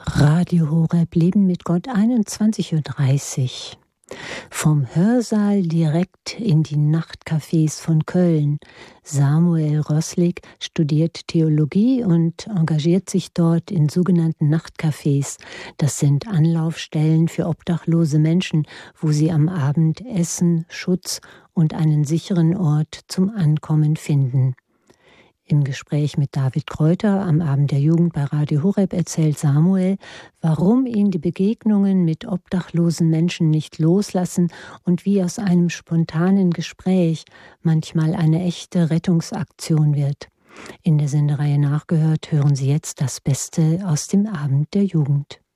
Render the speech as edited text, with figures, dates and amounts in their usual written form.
Radio Horeb Leben mit Gott, 21:30 Uhr. Vom Hörsaal direkt in die Nachtcafés von Köln. Samuel Roslig studiert Theologie und engagiert sich dort in sogenannten Nachtcafés. Das sind Anlaufstellen für obdachlose Menschen, wo sie am Abend Essen, Schutz und einen sicheren Ort zum Ankommen finden. Im Gespräch mit David Kräuter am Abend der Jugend bei Radio Horeb erzählt Samuel, warum ihn die Begegnungen mit obdachlosen Menschen nicht loslassen und wie aus einem spontanen Gespräch manchmal eine echte Rettungsaktion wird. In der Sendereihe Nachgehört hören Sie jetzt das Beste aus dem Abend der Jugend.